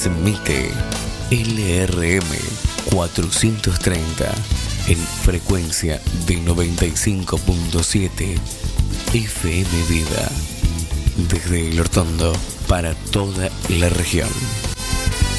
transmite LRM 430 en frecuencia de 95.7 FM Vida, desde El Hortondo para toda la región.